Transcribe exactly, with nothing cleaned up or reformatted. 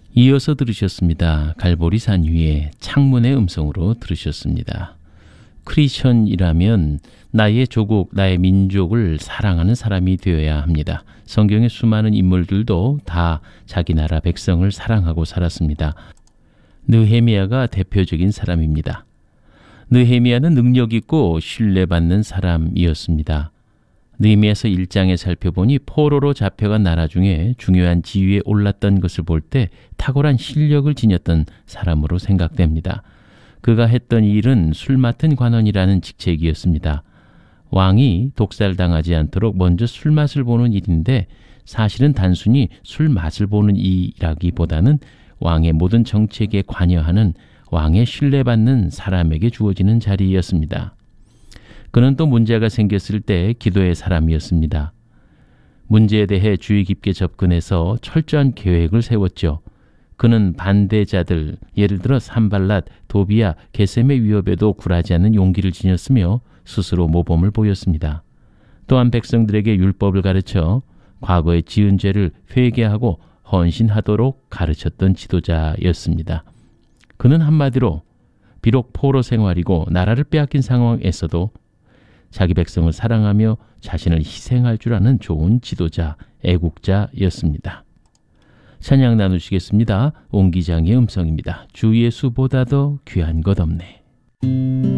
이어서 들으셨습니다. 갈보리산 위에 창문의 음성으로 들으셨습니다. 크리스천이라면 나의 조국, 나의 민족을 사랑하는 사람이 되어야 합니다. 성경의 수많은 인물들도 다 자기 나라 백성을 사랑하고 살았습니다. 느헤미야가 대표적인 사람입니다. 느헤미야는 능력 있고 신뢰받는 사람이었습니다. 느헤미야서 일 장에 살펴보니 포로로 잡혀간 나라 중에 중요한 지위에 올랐던 것을 볼 때 탁월한 실력을 지녔던 사람으로 생각됩니다. 그가 했던 일은 술 맡은 관원이라는 직책이었습니다. 왕이 독살당하지 않도록 먼저 술 맛을 보는 일인데 사실은 단순히 술 맛을 보는 일이라기보다는 왕의 모든 정책에 관여하는 왕의 신뢰받는 사람에게 주어지는 자리였습니다. 그는 또 문제가 생겼을 때 기도의 사람이었습니다. 문제에 대해 주의 깊게 접근해서 철저한 계획을 세웠죠. 그는 반대자들, 예를 들어 산발랏, 도비야, 게셈의 위협에도 굴하지 않는 용기를 지녔으며 스스로 모범을 보였습니다. 또한 백성들에게 율법을 가르쳐 과거의 지은 죄를 회개하고 헌신하도록 가르쳤던 지도자였습니다. 그는 한마디로 비록 포로 생활이고 나라를 빼앗긴 상황에서도 자기 백성을 사랑하며 자신을 희생할 줄 아는 좋은 지도자, 애국자였습니다. 찬양 나누시겠습니다. 옹기장의 음성입니다. 주 예수보다도 귀한 것 없네.